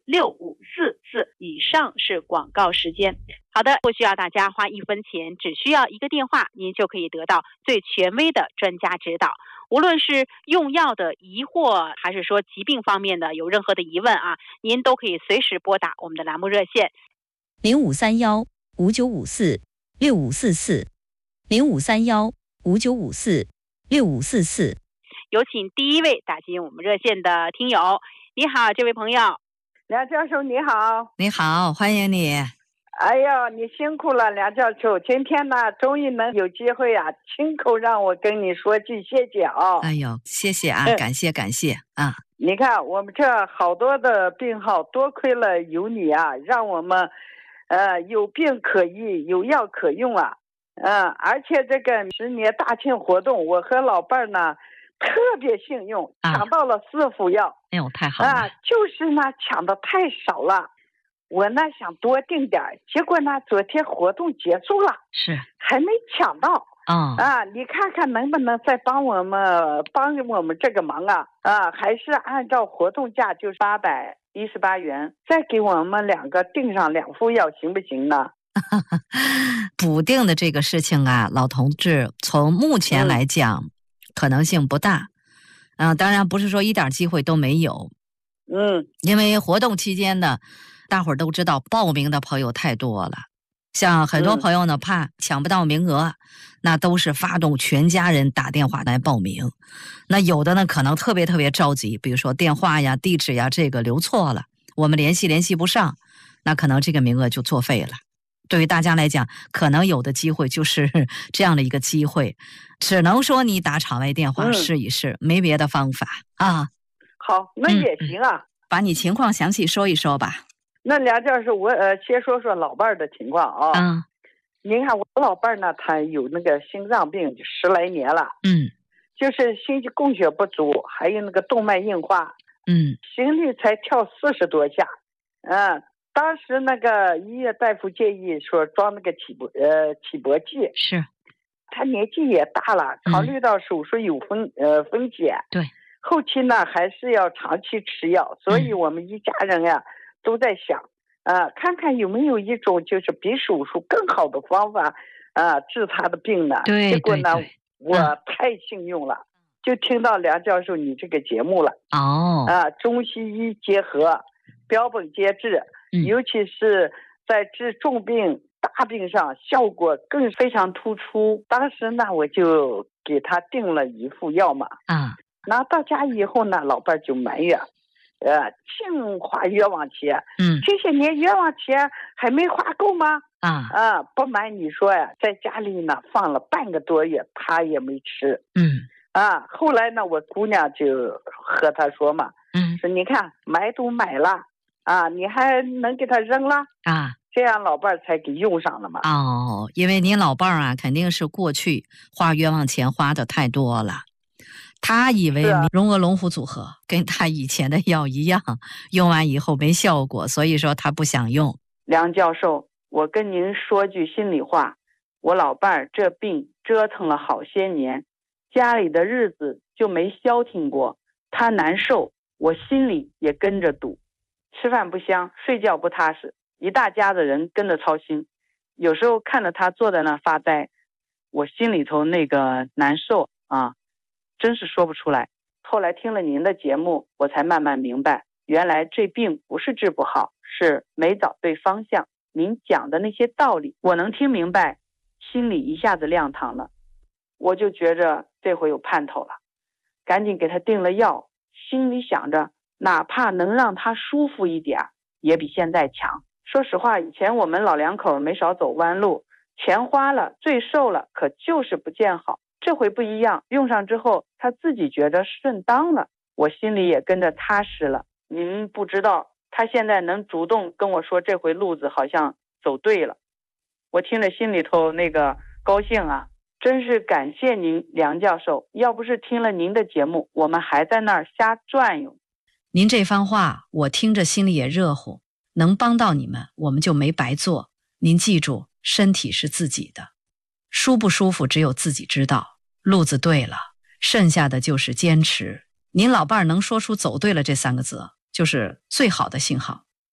6544，以上是广告时间。好的，不需要大家花1分钱，只需要一个电话，您就可以得到最权威的专家指导。无论是用药的疑惑，还是说疾病方面的有任何的疑问啊，您都可以随时拨打我们的栏目热线 0531-5954-6544，0531-5954-6544。 有请第一位打进我们热线的听友。你好，这位朋友。 梁教授你好。 你好，欢迎你。 哎呀，你辛苦了，梁教授。今天呢，终于能有机会啊，亲口让我跟你说句谢谢啊。 哎呦，谢谢啊，感谢啊。 你看我们这好多的病号，多亏了有你啊，让我们有病可医，有药可用啊。而且这个10年大庆活动，我和老伴儿呢特别幸运，抢到了4副药。 哎呦，太好了。 就是呢抢的太少了。我呢想多订点，结果呢昨天活动结束了， 是还没抢到。你看看能不能再帮我们这个忙啊？还是按照活动价就是818元，再给我们2个订上2副药，行不行呢？ 补订的这个事情啊，老同志，从目前来讲，可能性不大。当然不是说一点机会都没有。因为活动期间呢，大伙儿都知道报名的朋友太多了，像很多朋友呢怕抢不到名额，那都是发动全家人打电话来报名。那有的呢可能特别着急，比如说电话呀、地址呀这个留错了，我们联系不上，那可能这个名额就作废了。对于大家来讲，可能有的机会就是这样的一个机会，只能说你打场外电话试一试，没别的方法啊。 好，那也行啊。 把你情况详细说一说吧。 那梁教授，我先说说老伴儿的情况啊。您看我老伴儿呢，他有那个心脏病10来年了。就是心肌供血不足，还有那个动脉硬化。心率才跳40多下。当时那个医院大夫建议说装那个起搏器。 是。 他年纪也大了，考虑到手术有风险。 对。 后期呢还是要长期吃药，所以我们一家人呀都在想，看看有没有一种就是比手术更好的方法，治他的病呢。结果呢，我太幸运了，就听到梁教授你这个节目了。中西医结合，标本兼治，尤其是在治重病大病上效果更非常突出。当时呢我就给他订了1副药嘛。拿到家以后呢，老伴就埋怨，净花冤枉钱。这些年冤枉钱还没花够吗？不瞒你说呀，在家里呢放了半个多月，他也没吃。后来呢，我姑娘就和他说嘛，说你看买都买了，你还能给他扔了？这样老伴才给用上了嘛。 因为您老伴啊，肯定是过去花冤枉钱花的太多了。他以为荣俄龙虎组合跟他以前的药一样，用完以后没效果，所以说他不想用。 梁教授，我跟您说句心里话，我老伴儿这病折腾了好些年，家里的日子就没消停过。他难受，我心里也跟着堵，吃饭不香，睡觉不踏实，一大家子人跟着操心。有时候看着他坐在那发呆，我心里头那个难受真是说不出来。后来听了您的节目，我才慢慢明白，原来这病不是治不好，是没找对方向。您讲的那些道理我能听明白，心里一下子亮堂了。我就觉着这回有盼头了，赶紧给他订了药，心里想着哪怕能让他舒服一点也比现在强。说实话，以前我们老两口没少走弯路，钱花了，罪受了，可就是不见好。这回不一样，用上之后他自己觉得顺当了，我心里也跟着踏实了。您不知道，他现在能主动跟我说这回路子好像走对了，我听着心里头那个高兴啊。真是感谢您，梁教授，要不是听了您的节目，我们还在那儿瞎转悠。 您这番话我听着心里也热乎，能帮到你们我们就没白做。您记住，身体是自己的，舒不舒服只有自己知道，路子对了，剩下的就是坚持。您老伴儿能说出走对了这3个字，就是最好的信号。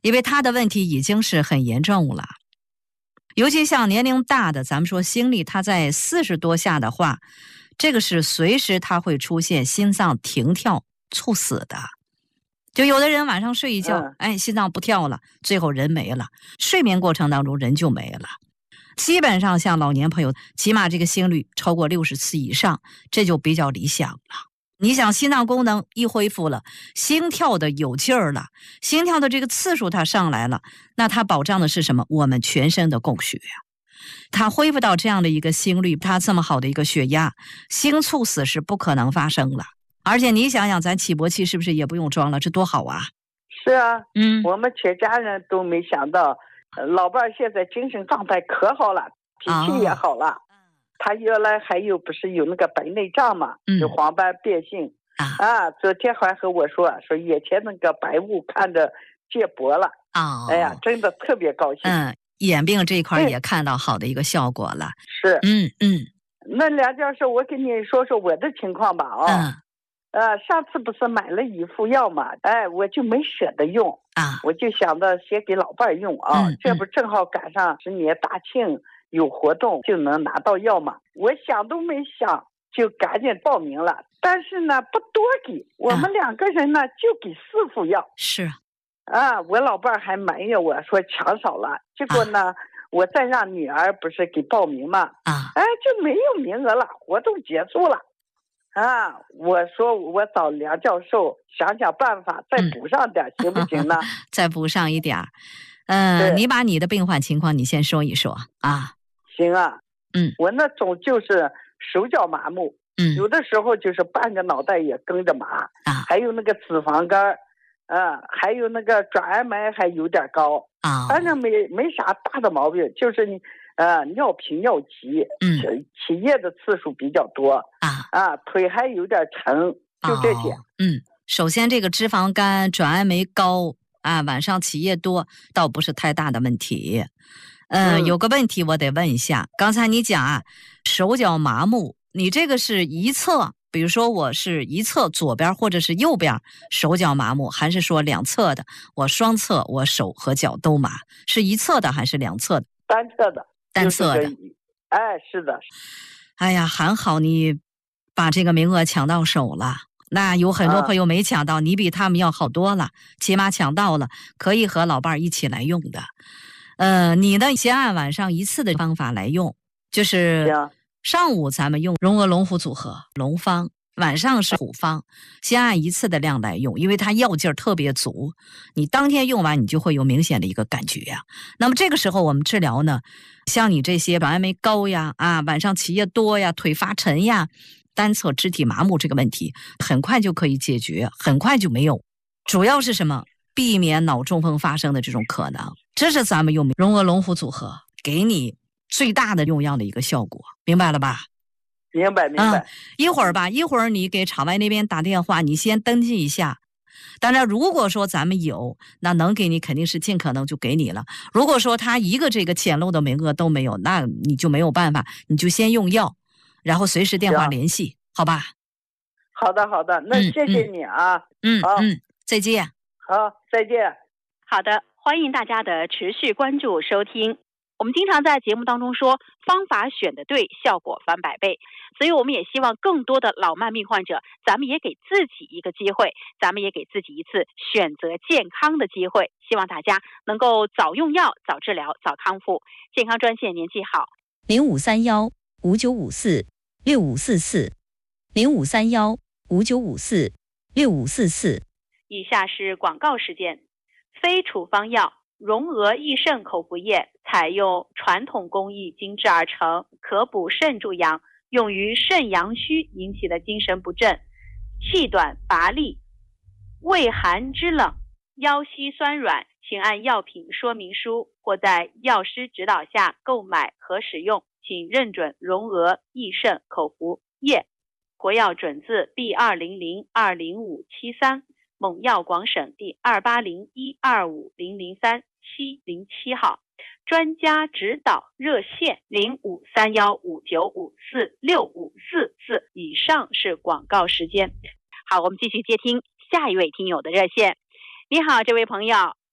因为他的问题已经是很严重了。尤其像年龄大的，咱们说心率他在40多下的话，这个是随时他会出现心脏停跳猝死的。就有的人晚上睡一觉，心脏不跳了，最后人没了，睡眠过程当中人就没了。基本上像老年朋友，起码这个心率超过60次以上，这就比较理想了。你想心脏功能一恢复了，心跳的有劲儿了，心跳的这个次数它上来了，那它保障的是什么？我们全身的供血呀。它恢复到这样的一个心率，它这么好的一个血压，心猝死是不可能发生了。而且你想想，咱起搏器是不是也不用装了？这多好啊！ 是啊，我们全家人都没想到，老伴儿现在精神状态可好了，脾气也好了。他原来还有不是有那个白内障嘛，就黄斑变性昨天还和我说眼前那个白雾看着戒薄了哎呀，真的特别高兴。 眼病这一块也看到好的一个效果了。 是，那梁教授，我跟你说说我的情况吧上次不是买了一副药嘛，我就没舍得用我就想着先给老伴用这不正好赶上10年大庆有活动，就能拿到药嘛。我想都没想就赶紧报名了，但是呢不多给，我们2个人呢就给4副药。 是我老伴还埋怨我说抢少了，结果呢我再让女儿不是给报名嘛就没有名额了，活动结束了我说我找梁教授想想办法再补上点行不行呢？ 再补上一点你把你的病患情况你先说一说行啊我那种就是手脚麻木有的时候就是半个脑袋也跟着麻还有那个脂肪肝还有那个转氨酶还有点高反正没啥大的毛病，就是你尿频尿急起夜的次数比较多腿还有点沉，就这些首先这个脂肪肝转氨酶高晚上起夜多倒不是太大的问题有个问题我得问一下，刚才你讲手脚麻木，你这个是一侧，比如说我是一侧左边或者是右边手脚麻木，还是说两侧的？我双侧我手和脚都麻，是一侧的还是两侧的？ 单侧的。 单侧的。 是的。 哎呀，还好你把这个名额抢到手了。那有很多朋友没抢到，你比他们要好多了，起码抢到了，可以和老伴儿一起来用的。你呢先按晚上1次的方法来用，就是上午咱们用荣鹅龙虎组合龙方，晚上是虎方，先按1次的量来用，因为它药劲儿特别足，你当天用完你就会有明显的一个感觉那么这个时候我们治疗呢，像你这些转氨酶高呀晚上起夜多呀，腿发沉呀，单侧肢体麻木这个问题很快就可以解决，很快就没有。主要是什么？避免脑中风发生的这种可能，这是咱们用荣鹅龙虎组合给你最大的用药的一个效果，明白了吧？ 明白。 一会儿你给场外那边打电话，你先登记一下。当然如果说咱们有，那能给你肯定是尽可能就给你了。如果说他一个这个简陋的名额都没有，那你就没有办法，你就先用药，然后随时电话联系，好吧？ 好的，那谢谢你再见。 好，再见。 好的，欢迎大家的持续关注收听。我们经常在节目当中说，方法选得对，效果翻100倍。所以我们也希望更多的老慢病患者，咱们也给自己一个机会，咱们也给自己一次选择健康的机会。希望大家能够早用药，早治疗，早康复。健康专线您记好 ：0531-5954-6544，0531-5954-6544。 以下是广告时间。非处方药荣鹅益肾口服液采用传统工艺精制而成，可补肾助阳，用于肾阳虚引起的精神不振、气短乏力、畏寒肢冷、腰膝酸软，请按药品说明书或在药师指导下购买和使用，请认准荣鹅益肾口服液，国药准字 B200-20573，蒙药广省第280125003-707号，专家指导热线053159546544。以上是广告时间。好，我们继续接听下一位听友的热线。你好，这位朋友。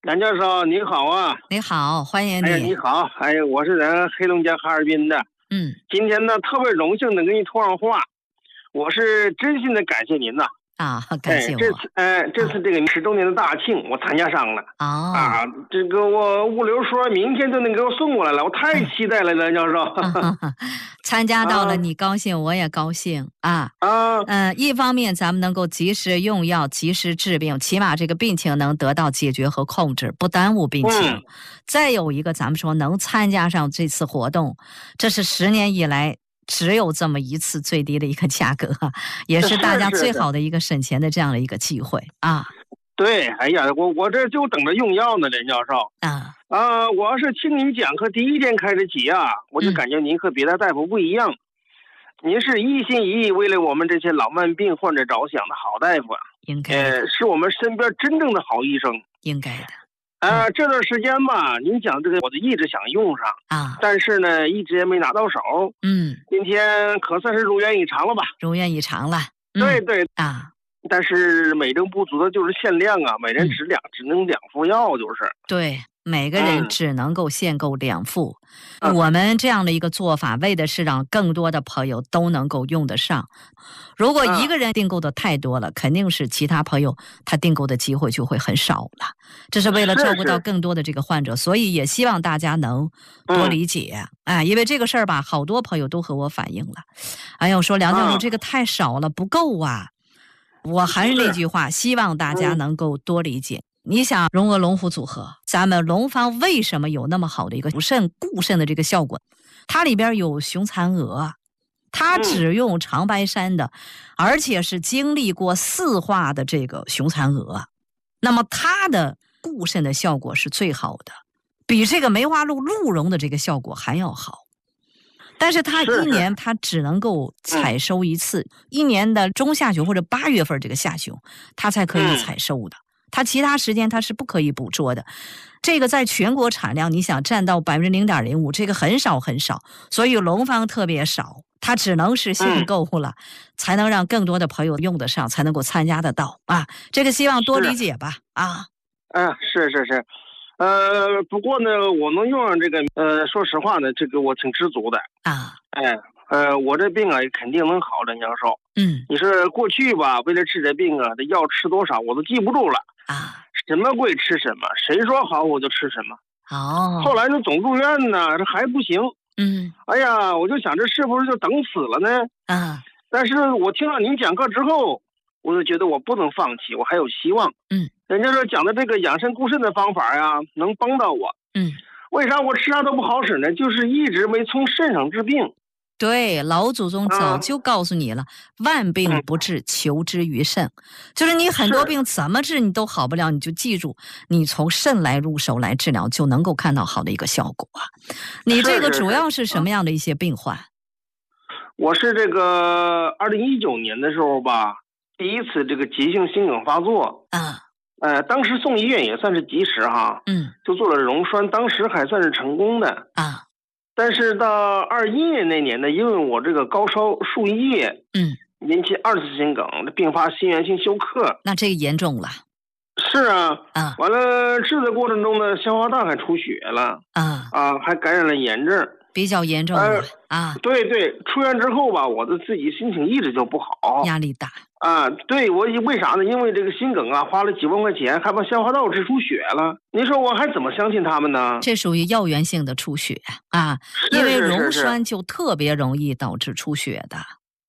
梁教授你好啊。 你好，欢迎你。 你好，我是咱黑龙江哈尔滨的。今天呢特别荣幸的跟你通上话，我是真心的感谢您呐。 感谢我。 这次这个10周年的大庆我参加上了。这个我物流说明天就能给我送过来了，我太期待了，梁教授。 参加到了，你高兴，我也高兴一方面咱们能够及时用药，及时治病，起码这个病情能得到解决和控制，不耽误病情。再有一个，咱们说能参加上这次活动，这是10年以来只有这么一次最低的一个价格，也是大家最好的一个省钱的这样的一个机会对，我这就等着用药呢，梁教授。我要是听您讲课第一天开始起我就感觉您和别的大夫不一样，您是一心一意为了我们这些老慢病患者着想的好大夫。 应该是我们身边真正的好医生。 应该的。 这段时间吧，您讲这个我就一直想用上但是呢一直也没拿到手。今天可算是如愿以偿了吧？ 如愿以偿了。 对但是美中不足的就是限量每人只能2副药，就是对，每个人只能够限购2副。我们这样的一个做法，为的是让更多的朋友都能够用得上。如果一个人订购的太多了，肯定是其他朋友他订购的机会就会很少了。这是为了照顾到更多的这个患者，所以也希望大家能多理解。因为这个事儿吧，好多朋友都和我反映了。我说梁教授这个太少了，不够我还是那句话，希望大家能够多理解。你想荣俄龙虎组合，咱们龙方为什么有那么好的一个固肾的这个效果？它里边有雄蚕蛾，它只用长白山的，而且是经历过4化的这个雄蚕蛾，那么它的固肾的效果是最好的，比这个梅花鹿鹿茸的这个效果还要好。但是它1年它只能够采收一次，1年的中下旬或者8月份这个下旬它才可以采收的，它其他时间它是不可以捕捉的。这个在全国产量你想占到 0.05%， 这个很少很少，所以龙方特别少，它只能是限购了，才能让更多的朋友用得上，才能够参加得到这个希望多理解吧是。不过呢，我能用上这个，说实话呢，这个我挺知足的我这病也肯定能好，梁教授。你说过去吧，为了治这病这药吃多少我都记不住了什么贵吃什么，谁说好我就吃什么。后来呢总住院呢，这还不行。我就想这是不是就等死了呢？但是我听到您讲课之后，我就觉得我不能放弃，我还有希望。人家说讲的这个养肾固肾的方法能帮到我。为啥我吃啥都不好使呢？就是一直没从肾上治病。 对，老祖宗早就告诉你了，万病不治，求之于肾。就是你很多病怎么治你都好不了，你就记住，你从肾来入手来治疗，就能够看到好的一个效果你这个主要是什么样的一些病患？ 我是这个2019年的时候吧，第一次这个急性心梗发作当时送医院也算是及时就做了溶栓，当时还算是成功的但是到21年那年呢，因为我这个高烧数夜引起2次心梗，并发心源性休克。 那这个严重了。 是完了治的过程中呢，消化道还出血了还感染了炎症， 比较严重了对，出院之后吧，我的自己心情一直就不好， 压力大对，我为啥呢？因为这个心梗花了几万块钱，还把消化道治出血了。您说我还怎么相信他们呢？ 这属于药源性的出血因为溶栓就特别容易导致出血的。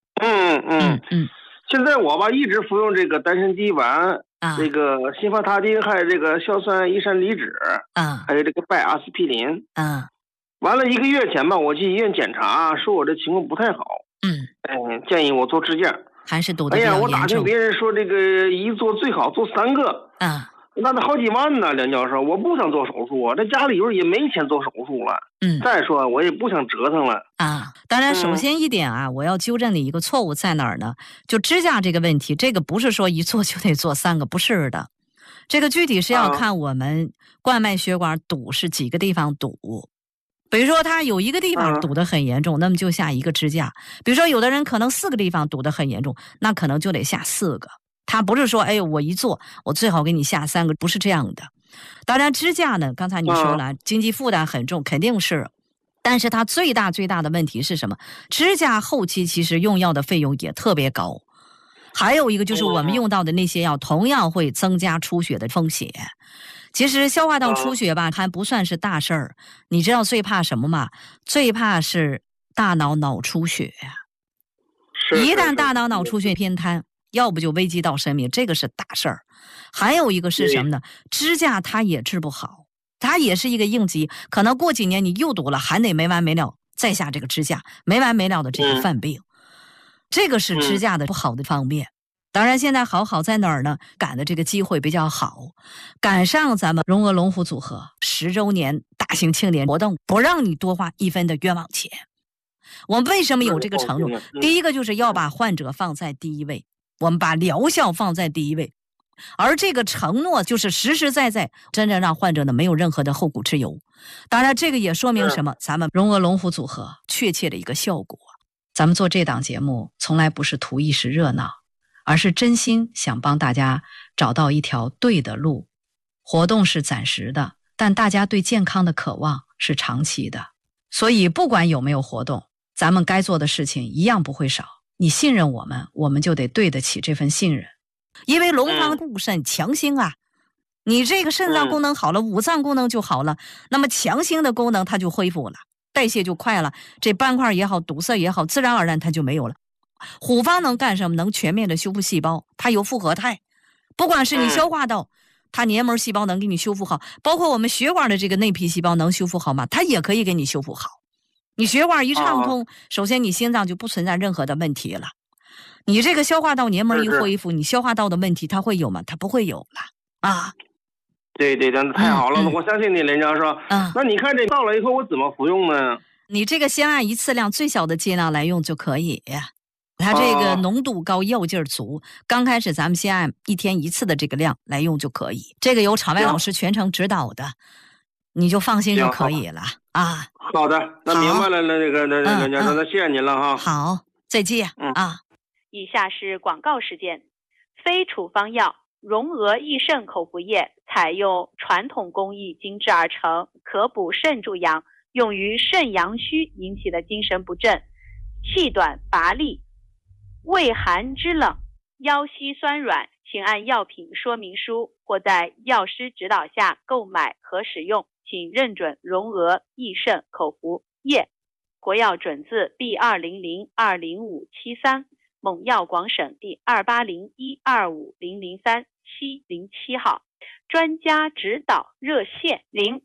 现在我吧一直服用这个丹参肌丸这个辛伐他汀，还有这个硝酸伊山梨酯还有这个拜阿司匹林完了1个月前吧，我去医院检查，说我这情况不太好建议我做支架。 还是堵得比较严重。 我打听别人说这个一做最好做3个那得好几万呢，梁教授，我不想做手术这家里边也没钱做手术了再说我也不想折腾了当然首先一点我要纠正你一个错误在哪儿呢？就支架这个问题，这个不是说一做就得做3个，不是的，这个具体是要看我们冠脉血管堵是几个地方堵。比如说他有1个地方堵得很严重那么就下1个支架，比如说有的人可能4个地方堵得很严重，那可能就得下4个它不是说哎我一做我最好给你下3个，不是这样的。当然支架呢，刚才你说了，经济负担很重，肯定是。但是它最大的问题是什么？支架后期其实用药的费用也特别高，还有一个就是我们用到的那些药同样会增加出血的风险。其实消化道出血吧，还不算是大事儿。你知道最怕什么吗？最怕是大脑出血呀。一旦大脑出血偏瘫，要不就危及到生命，这个是大事儿。还有一个是什么呢？支架它也治不好，它也是一个应急，可能过几年你又堵了，还得没完没了再下这个支架，没完没了的这个犯病。这个是支架的不好的方面。当然现在好在哪儿呢？赶的这个机会比较好，赶上咱们荣俄龙虎组合10周年大型庆典活动，不让你多花1分的冤枉钱。我们为什么有这个承诺？第一个就是要把患者放在第一位，我们把疗效放在第一位，而这个承诺就是实实在在真正让患者呢没有任何的后顾之忧。当然这个也说明什么？咱们荣俄龙虎组合确切的一个效果。咱们做这档节目从来不是图一时热闹，而是真心想帮大家找到一条对的路。活动是暂时的，但大家对健康的渴望是长期的。所以不管有没有活动，咱们该做的事情一样不会少。你信任我们，我们就得对得起这份信任。因为龙方固肾强心啊，你这个肾脏功能好了，五脏功能就好了，那么强心的功能它就恢复了，代谢就快了，这斑块也好，堵塞也好，自然而然它就没有了。虎方能干什么？能全面的修复细胞，它有复合态，不管是你消化道，它黏膜细胞能给你修复好，包括我们血管的这个内皮细胞能修复好吗？它也可以给你修复好。你血管一畅通，首先你心脏就不存在任何的问题了。你这个消化道黏膜一恢复，你消化道的问题它会有吗？它不会有了啊。 对，那太好了，我相信你林教授。那你看这到了以后我怎么服用呢？ 你这个先按1次量最小的剂量来用就可以。它这个浓度高，药劲儿足。刚开始咱们先按1天1次的这个量来用就可以。这个由场外老师全程指导的，你就放心就可以了啊。 好的，那明白了，那谢谢您了哈。 好，再见啊。 以下是广告时间。非处方药荣俄益肾口服液采用传统工艺精制而成，可补肾助阳，用于肾阳虚引起的精神不振、气短乏力、畏寒肢冷、腰膝酸软，请按药品说明书或在药师指导下购买和使用，请认准荣俄益肾口服液，国药准字 B200-20573，蒙药广省第280125003-707号，专家指导热线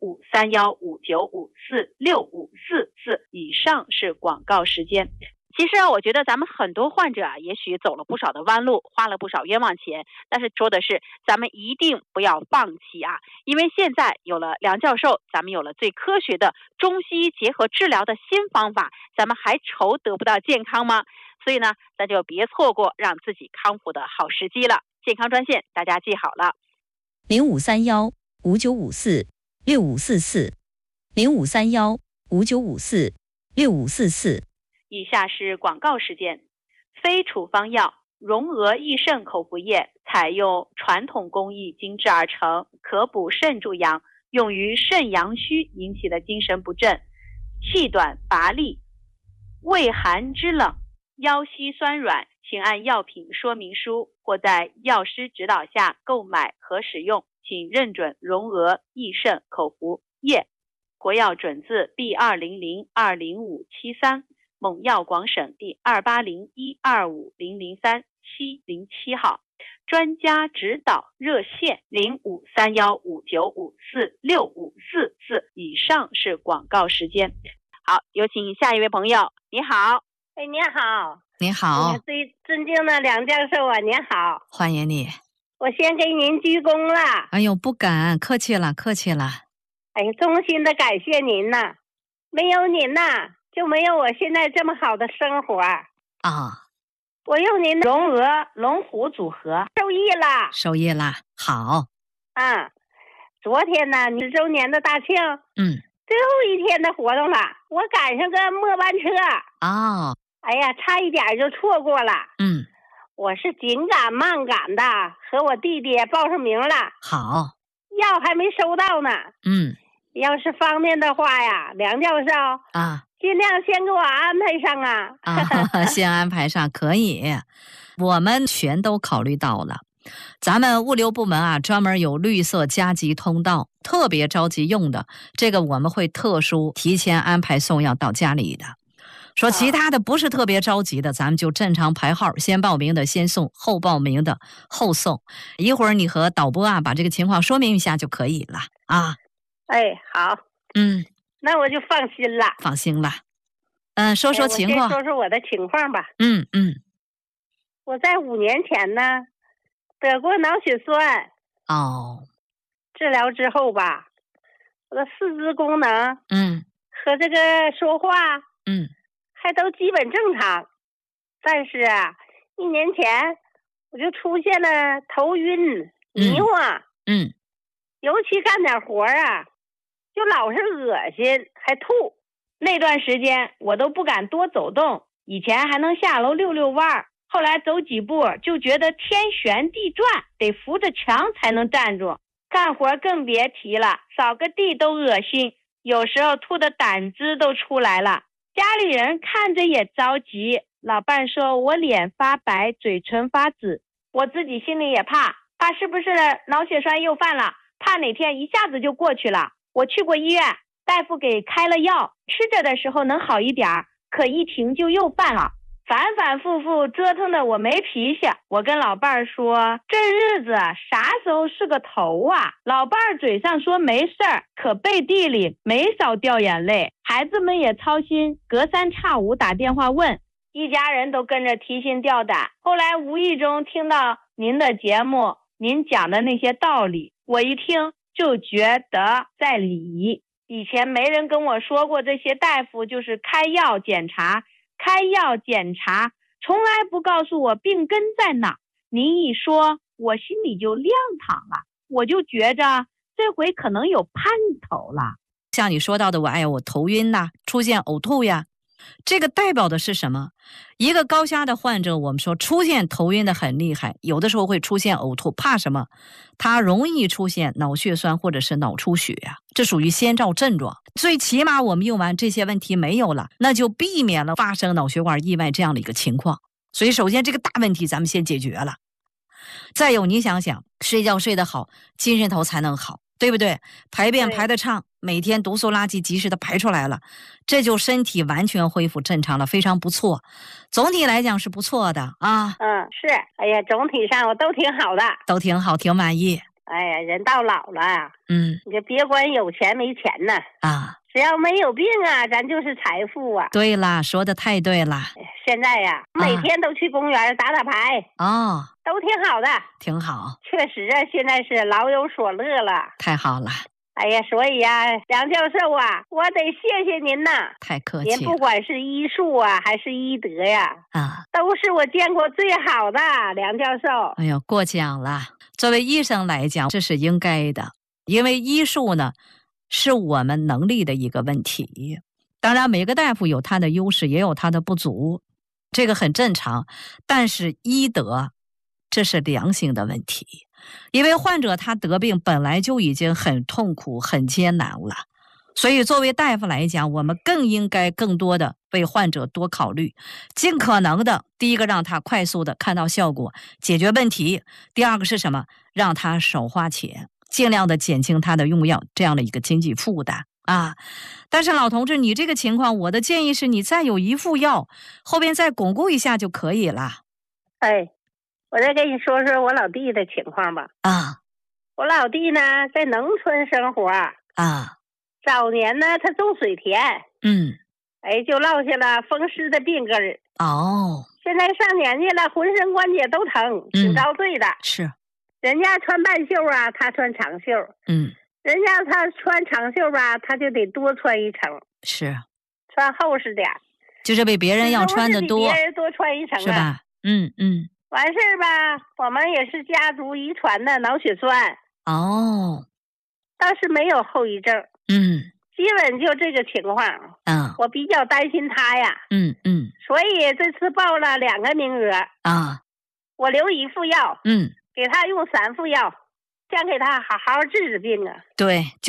053159546544，以上是广告时间。其实我觉得咱们很多患者也许走了不少的弯路，花了不少冤枉钱，但是说的是咱们一定不要放弃啊！因为现在有了梁教授，咱们有了最科学的中西医结合治疗的新方法，咱们还愁得不到健康吗？所以呢，咱就别错过让自己康复的好时机了。健康专线大家记好了 0531-5954-6544，0531-5954-6544。 以下是广告时间。非处方药荣俄益肾口服液采用传统工艺精制而成，可补肾助阳，用于肾阳虚引起的精神不振、气短乏力、畏寒肢冷、腰膝酸软，请按药品说明书或在药师指导下购买和使用，请认准荣俄益肾口服液，国药准字 B200-20573，蒙药广省第280125003-707号，专家指导热线053159546544，以上是广告时间。好，有请下一位朋友。你好。 你好。 你好。 最尊敬的梁教授啊，你好。 欢迎你。 我先给您鞠躬了。 哎呦，不敢，客气了。 哎，衷心的感谢您呐，没有您呐，就没有我现在这么好的生活啊。我用您的荣俄龙虎组合受益了。 好啊，昨天呢10周年的大庆，最后一天的活动了，我赶上个末班车。哎呀，差一点就错过了。 我是紧赶慢赶的，和我弟弟报上名了。 好， 药还没收到呢。要是方便的话呀，梁教授啊， 尽量先给我安排上啊。 先安排上可以，我们全都考虑到了。咱们物流部门啊，专门有绿色加急通道，特别着急用的，这个我们会特殊提前安排送药到家里的。说其他的不是特别着急的，咱们就正常排号，先报名的先送，后报名的后送。一会儿你和导播啊把这个情况说明一下就可以了啊。 哎，好，那我就放心了。 放心了。说说情况。 我先说说我的情况吧。我在5年前呢得过脑血栓。治疗之后吧，我的四肢功能和这个说话还都基本正常。但是啊，1年前我就出现了头晕、迷糊，尤其干点活啊就老是恶心还吐。 那段时间我都不敢多走动，以前还能下楼溜溜弯，后来走几步就觉得天旋地转，得扶着墙才能站住。干活更别提了，扫个地都恶心，有时候吐的胆汁都出来了。家里人看着也着急，老伴说我脸发白，嘴唇发紫，我自己心里也怕是不是脑血栓又犯了，怕哪天一下子就过去了。我去过医院，大夫给开了药，吃着的时候能好一点，可一停就又犯了，反反复复折腾的我没脾气。我跟老伴儿说，这日子啥时候是个头啊？老伴儿嘴上说没事儿，可背地里没少掉眼泪。孩子们也操心，隔三差五打电话问，一家人都跟着提心吊胆。后来无意中听到您的节目，您讲的那些道理，我一听就觉得在理。以前没人跟我说过，这些大夫就是开药检查，从来不告诉我病根在哪。您一说，我心里就亮堂了，我就觉着这回可能有盼头了。 像你说到的，我头晕呐，出现呕吐呀，这个代表的是什么？一个高压的患者，我们说出现头晕的很厉害，有的时候会出现呕吐，怕什么？它容易出现脑血栓或者是脑出血啊，这属于先兆症状。最起码我们用完这些问题没有了，那就避免了发生脑血管意外这样的一个情况。所以首先这个大问题咱们先解决了。再有你想想，睡觉睡得好，精神头才能好，对不对？排便排得畅，每天毒素垃圾及时的排出来了，这就身体完全恢复正常了，非常不错。总体来讲是不错的啊。 是，哎呀，总体上我都挺好的， 都挺好，挺满意。 哎呀，人到老了，你就别管有钱没钱呢只要没有病啊，咱就是财富啊。 对啦，说的太对了。 现在呀，每天都去公园打打牌都挺好的。 挺好， 确实啊，现在是老有所乐了。 太好了。 哎呀，所以呀，梁教授啊，我得谢谢您呐。 太客气了。 您不管是医术啊，还是医德呀，都是我见过最好的，梁教授。 哎呦，过奖了。作为医生来讲，这是应该的，因为医术呢，是我们能力的一个问题。当然，每个大夫有他的优势，也有他的不足，这个很正常。但是医德，这是良心的问题。因为患者他得病本来就已经很痛苦很艰难了，所以作为大夫来讲，我们更应该更多的为患者多考虑，尽可能的第一个让他快速的看到效果解决问题，第二个是什么？让他少花钱，尽量的减轻他的用药这样的一个经济负担但是老同志，你这个情况，我的建议是你再有一副药，后边再巩固一下就可以了。 我再跟你说说我老弟的情况吧。我老弟呢在农村生活早年呢他种水田就落下了风湿的病根儿现在上年纪了，浑身关节都疼，挺遭罪的。 是， 人家穿半袖啊，他穿长袖。人家他穿长袖吧，他就得多穿一层。 是， 穿厚实点， 就是比别人要穿的多， 别人多穿一层是吧？ 完事儿吧，我们也是家族遗传的脑血栓倒是没有后遗症。基本就这个情况。我比较担心他呀。所以这次报了2个名额我留1副药，给他用3副药，先给他好好治治病啊。 对。